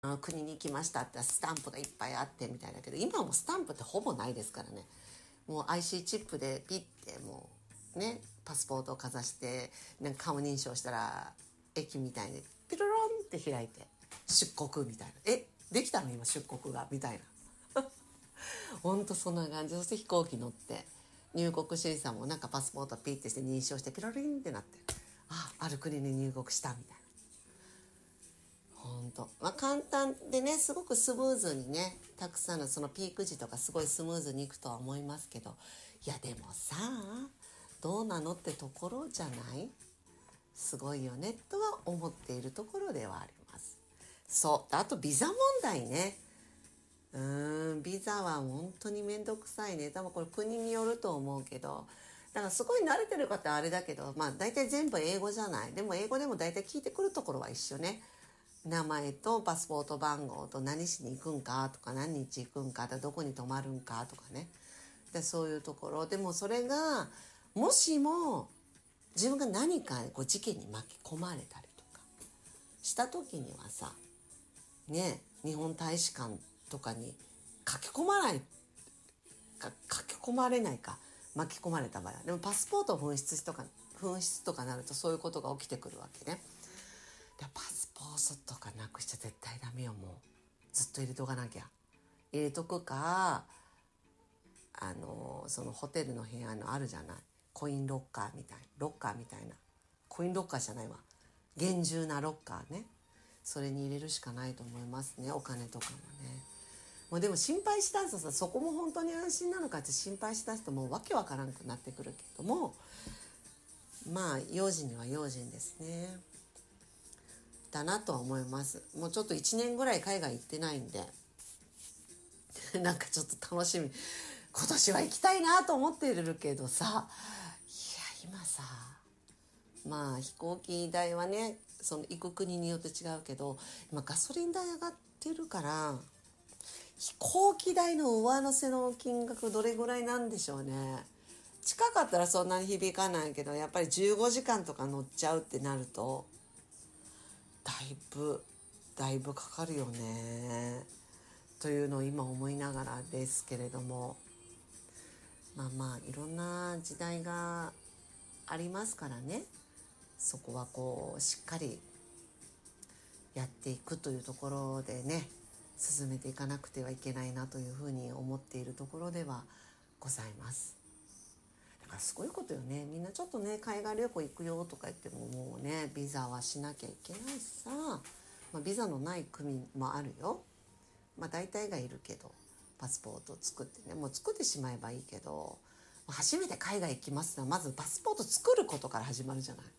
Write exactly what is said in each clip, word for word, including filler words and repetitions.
あ国に行きましたってスタンプがいっぱいあってみたいだけど、今はもうスタンプってほぼないですからね。もう アイシー チップでピッてもうねパスポートをかざしてなんか顔認証したら駅みたいにピロロンって開いて出国みたいな、えできたの今出国がみたいなほんとそんな感じ。そして飛行機乗って入国審査もなんかパスポートピッてして認証してピロリンってなって、あある国に入国したみたいな。本当、まあ、簡単でねすごくスムーズにねたくさんのそのピーク時とかすごいスムーズにいくとは思いますけど、いやでもさどうなのってところじゃない？すごいよねとは思っているところではあります。そう、あとビザ問題ね。うーんビザは本当にめんどくさいね。多分これ国によると思うけど、だからすごい慣れてる方はあれだけど、まあ大体全部英語じゃない。でも英語でも大体聞いてくるところは一緒ね。名前とパスポート番号と何しに行くんかとか何日行くんかとどこに泊まるんかとかね。でそういうところでもそれがもしも自分が何かこう事件に巻き込まれたりとかした時にはさね日本大使館とかに書き込まないか書き込まれないか巻き込まれた場合でもパスポート紛失とか紛失とかなるとそういうことが起きてくるわけね。でパスポートとかなくしちゃ絶対ダメよ。もうずっと入れとかなきゃ。入れとくかあのそのホテルの部屋のあるじゃないコインロッカーみたいロッカーみたいなコインロッカーじゃないわ厳重なロッカーね。それに入れるしかないと思いますね。お金とかもね。もうでも心配しだすとさそこも本当に安心なのかって心配しだすともうわけわからなくなってくるけども、まあ用心には用心ですね。だなとは思います。もうちょっといちねんぐらい海外行ってないんでなんかちょっと楽しみ、今年は行きたいなと思ってるけどさ、いや今さまあ飛行機代はねその行く国によって違うけど今ガソリン代上がってるから飛行機代の上乗せの金額どれぐらいなんでしょうね。近かったらそんなに響かないけどやっぱりじゅうごじかんとか乗っちゃうってなるとだいぶだいぶかかるよねというのを今思いながらですけれども、まあまあいろんな時代がありますからね。そこはこうしっかりやっていくというところでね進めていかなくてはいけないなというふうに思っているところではございます。だからすごいことよね。みんなちょっとね海外旅行行くよとか言ってももうねビザはしなきゃいけないしさ、まあ、ビザのない国もあるよ。まあ大体がいるけどパスポートを作ってねもう作ってしまえばいいけど、初めて海外行きますのはまずパスポート作ることから始まるじゃない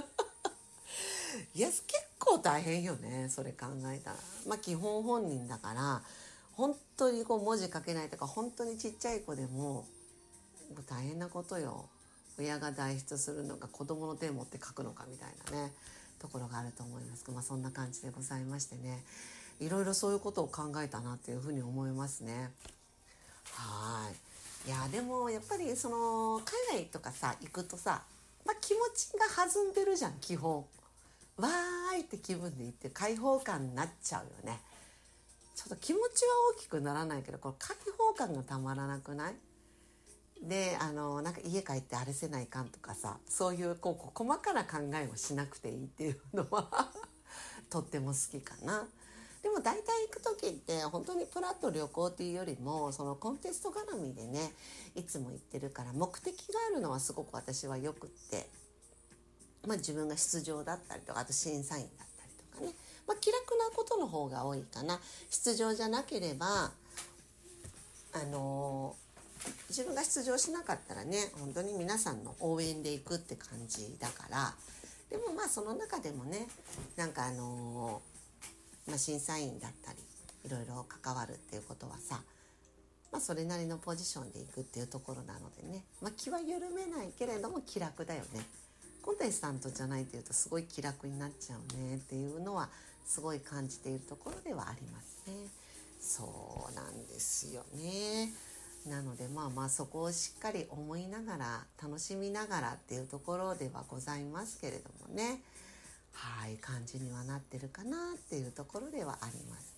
いや結構大変よねそれ考えたら。まあ基本本人だから本当にこう文字書けないとか本当にちっちゃい子でももう大変なことよ。親が代筆するのか子供の手を持って書くのかみたいなねところがあると思いますけど、まあそんな感じでございましてね、いろいろそういうことを考えたなっていうふうに思いますね。はい。いやでもやっぱりその海外とかさ行くとさ、まあ、気持ちが弾んでるじゃん基本。わーいって気分で行って開放感になっちゃうよね。ちょっと気持ちは大きくならないけどこの開放感がたまらなくない？であのなんか家帰ってあれせないかんとかさ、そういうこう細かな考えをしなくていいっていうのはとっても好きかな。でも大体行く時って本当にプラッと旅行っていうよりもそのコンテスト絡みでねいつも行ってるから目的があるのはすごく私はよくって、まあ、自分が出場だったりとかあと審査員だったりとかね、まあ、気楽なことの方が多いかな。出場じゃなければあのー自分が出場しなかったらね本当に皆さんの応援で行くって感じだから、でもまあその中でもねなんかあのーまあ、審査員だったりいろいろ関わるっていうことはさ、まあ、それなりのポジションで行くっていうところなのでね、まあ、気は緩めないけれども気楽だよね。コンテスタントじゃないっていうとすごい気楽になっちゃうねっていうのはすごい感じているところではありますね。そうなんですよね。なのでまあまあそこをしっかり思いながら楽しみながらっていうところではございますけれどもね。 はい感じにはなってるかなっていうところではあります。